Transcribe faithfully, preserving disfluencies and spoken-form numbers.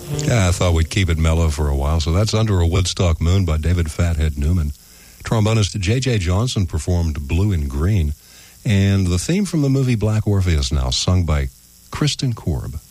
Yeah, I thought we'd keep it mellow for a while. So that's Under a Woodstock Moon by David Fathead Newman. Trombonist J J Johnson performed Blue and Green. And the theme from the movie Black Orpheus now, sung by Kristen Korb.